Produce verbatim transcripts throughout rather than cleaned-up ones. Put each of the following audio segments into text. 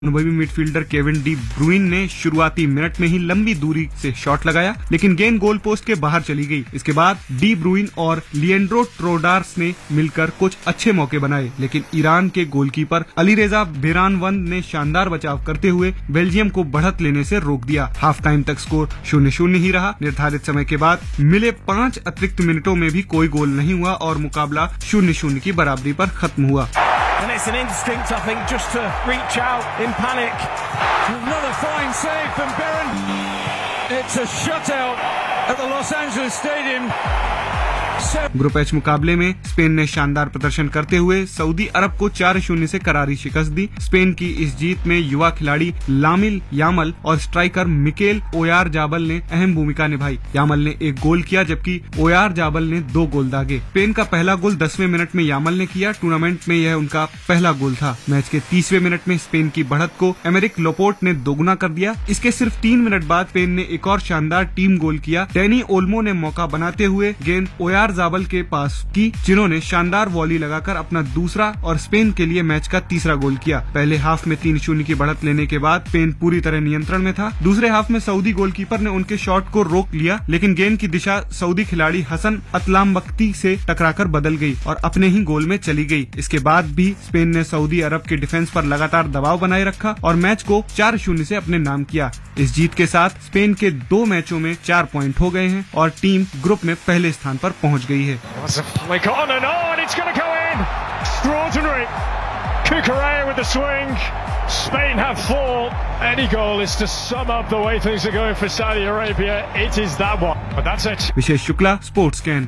अनुभवी midfielder Kevin De Bruyn ने शुरुआती मिनट में ही लंबी दूरी से शॉट लगाया, लेकिन गेंद गोल पोस्ट के बाहर चली गई। इसके बाद डी ब्रुइन और लिएंड्रो ट्रोडार्स ने मिलकर कुछ अच्छे मौके बनाए, लेकिन ईरान के गोलकीपर अलीरेजा बेरानवंद ने शानदार बचाव करते हुए बेल्जियम को बढ़त लेने से रोक दिया। हाफ टाइम तक स्कोर शून्य शून्य ही रहा। निर्धारित समय के बाद मिले पांच अतिरिक्त मिनटों में भी कोई गोल नहीं हुआ और मुकाबला शून्य शून्य की बराबरी पर खत्म हुआ। And it's an instinct, I think, just to reach out in panic. Another fine save from Beran. It's a shutout at the Los Angeles Stadium. Group H मुकाबले में स्पेन ने शानदार प्रदर्शन करते हुए सऊदी अरब को चार शून्य से करारी शिकस्त दी। स्पेन की इस जीत में युवा खिलाड़ी लामिल यामल और स्ट्राइकर मिकेल ओयारजाबल ने अहम भूमिका निभाई। यामल ने एक गोल किया जबकि ओयारजाबल ने दो गोल दागे। स्पेन का पहला गोल दसवें मिनट में यामल ने किया। टूर्नामेंट में यह उनका पहला गोल था। मैच के तीसवें मिनट में स्पेन की बढ़त को एमेरिक लोपोर्ट ने दोगुना कर दिया। इसके सिर्फ तीन मिनट बाद स्पेन ने एक और शानदार टीम गोल किया। डैनी ओल्मो ने मौका बनाते हुए गेंद ओयारजाबल के पास की, जिन्होंने शानदार वॉली लगाकर अपना दूसरा और स्पेन के लिए मैच का तीसरा गोल किया। पहले हाफ में तीन शून्य की बढ़त लेने के बाद स्पेन पूरी तरह नियंत्रण में था। दूसरे हाफ में सऊदी गोलकीपर ने उनके शॉट को रोक लिया, लेकिन गेंद की दिशा सऊदी खिलाड़ी हसन अतलामबख्ती से टकराकर बदल गई और अपने ही गोल में चली गई। इसके बाद भी स्पेन ने सऊदी अरब के डिफेंस पर लगातार दबाव बनाए रखा और मैच को चार शून्य से अपने नाम किया। इस जीत के साथ स्पेन के दो मैचों में चार पॉइंट हो गए हैं और टीम ग्रुप में पहले स्थान पर पहुंच गई है। Flick on and on, it's going to go in. Extraordinary. Cucurella with the swing. Spain have four. Any goal is to sum up the way things are going for Saudi Arabia. It is that one. But that's it. Wishes Shukla, sports can.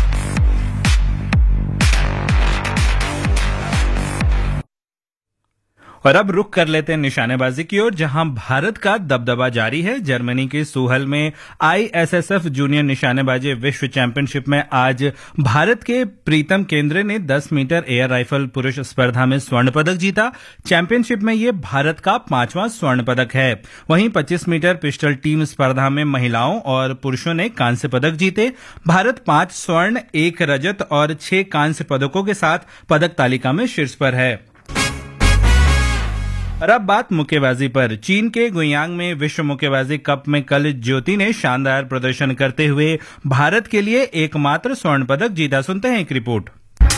और अब रुक कर लेते हैं निशानेबाजी की ओर, जहां भारत का दबदबा जारी है। जर्मनी के सोहल में आईएसएसएफ जूनियर निशानेबाजी विश्व चैंपियनशिप में आज भारत के प्रीतम केंद्रे ने दस मीटर एयर राइफल पुरुष स्पर्धा में स्वर्ण पदक जीता। चैंपियनशिप में ये भारत का पांचवां स्वर्ण पदक है। वहीं पच्चीस मीटर पिस्टल टीम स्पर्धा में महिलाओं और पुरुषों ने कांस्य पदक जीते। भारत पांच स्वर्ण, एक रजत और छह कांस्य पदकों के साथ पदक तालिका में शीर्ष पर है। और अब बात मुक्केबाजी पर। चीन के गुयांग में विश्व मुक्केबाजी कप में कल ज्योति ने शानदार प्रदर्शन करते हुए भारत के लिए एकमात्र स्वर्ण पदक जीता। सुनते हैं एक रिपोर्ट।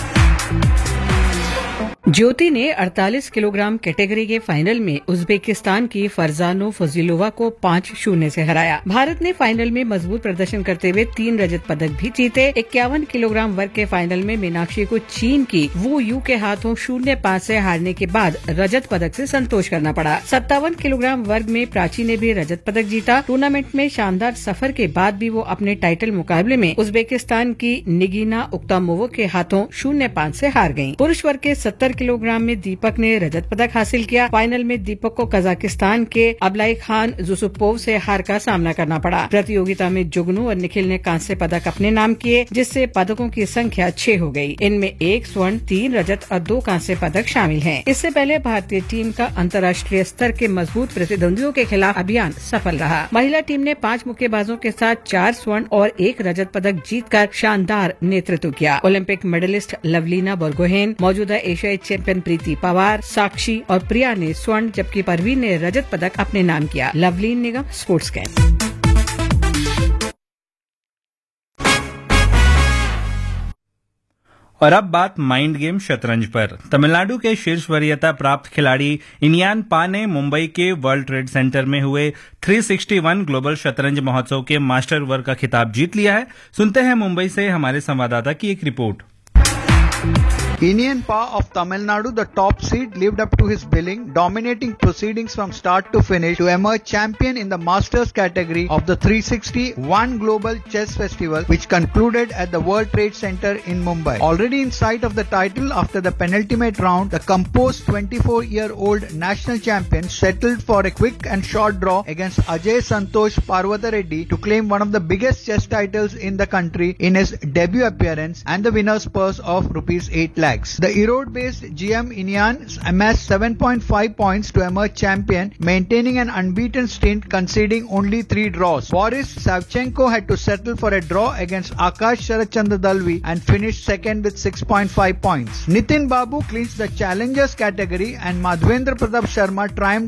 ज्योति ने अड़तालीस किलोग्राम कैटेगरी के फाइनल में उज्बेकिस्तान की फरजानो फजीलोवा को पाँच शून्य से हराया। भारत ने फाइनल में मजबूत प्रदर्शन करते हुए तीन रजत पदक भी जीते। इक्यावन किलोग्राम वर्ग के फाइनल में मीनाक्षी को चीन की वू यू के हाथों शून्य पाँच से हारने के बाद रजत पदक से संतोष करना पड़ा। सत्तावन किलोग्राम वर्ग में प्राची ने भी रजत पदक जीता। टूर्नामेंट में शानदार सफर के बाद भी वो अपने टाइटल मुकाबले में उज्बेकिस्तान की निगिना उक्तामोवो के हाथों शून्य पाँच से हार गयी। पुरुष वर्ग के सत्तर किलोग्राम में दीपक ने रजत पदक हासिल किया। फाइनल में दीपक को कजाकिस्तान के अबलाई खान जुसुपोव से हार का सामना करना पड़ा। प्रतियोगिता में जुगनू और निखिल ने कांस्य पदक अपने नाम किए, जिससे पदकों की संख्या छह हो गई। इनमें एक स्वर्ण, तीन रजत और दो कांस्य पदक शामिल हैं। इससे पहले भारतीय टीम का अंतर्राष्ट्रीय स्तर के मजबूत प्रतिद्वंदियों के खिलाफ अभियान सफल रहा। महिला टीम ने पांच मुक्केबाजों के साथ चार स्वर्ण और एक रजत पदक जीतकर शानदार नेतृत्व किया। ओलंपिक मेडलिस्ट लवलीना बोर्गोहेन, मौजूदा एशियाई चैंपियन प्रीति पवार, साक्षी और प्रिया ने स्वर्ण जबकि परवीन ने रजत पदक अपने नाम किया। लवलीन निगम, स्पोर्ट्स कैन। और अब बात माइंड गेम शतरंज पर। तमिलनाडु के शीर्ष वरीयता प्राप्त खिलाड़ी इनियान पा ने मुंबई के वर्ल्ड ट्रेड सेंटर में हुए तीन सौ इकसठ ग्लोबल शतरंज महोत्सव के मास्टर वर्ग का खिताब जीत लिया है। सुनते हैं मुंबई से हमारे संवाददाता की एक report. Inian Pa of Tamil Nadu, the top seed, lived up to his billing, dominating proceedings from start to finish to emerge champion in the Masters category of the three sixty-one Global Chess Festival, which concluded at the World Trade Center in Mumbai. Already in sight of the title after the penultimate round, the composed twenty-four-year-old national champion settled for a quick and short draw against Ajay Santosh Parvatareddy to claim one of the biggest chess titles in the country in his debut appearance and the winner's purse of rupees eight lakh. lakhs. The Erode-based G M Inian amassed seven point five points to emerge champion, maintaining an unbeaten stint, conceding only three draws. Boris Savchenko had to settle for a draw against Akash Sharad Dalvi and finished second with six point five points. Nitin Babu clinched the challengers category and Madhvendra Pratap Sharma triumphed